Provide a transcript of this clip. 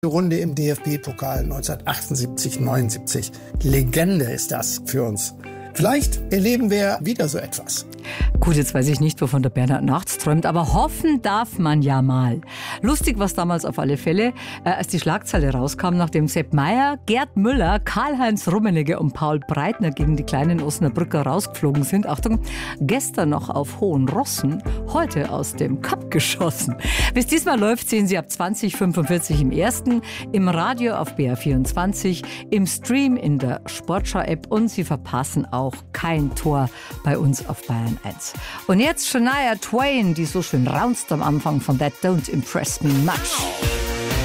Runde im DFB-Pokal 1978, 79. Legende ist das für uns. Vielleicht erleben wir wieder so etwas. Gut, jetzt weiß ich nicht, wovon der Bernhard nachts träumt, aber hoffen darf man ja mal. Lustig war es damals auf alle Fälle, als die Schlagzeile rauskam, nachdem Sepp Maier, Gerd Müller, Karl-Heinz Rummenigge und Paul Breitner gegen die kleinen Osnabrücker rausgeflogen sind. Achtung, gestern noch auf hohen Rossen, heute aus dem Cup geschossen. Bis diesmal läuft, sehen Sie ab 20:45 im Ersten, im Radio auf BR24, im Stream in der Sportschau-App und Sie verpassen auch kein Tor bei uns auf Bayern 1. Und jetzt Shania Twain, die so schön raunzt am Anfang von That Don't Impress Me Much.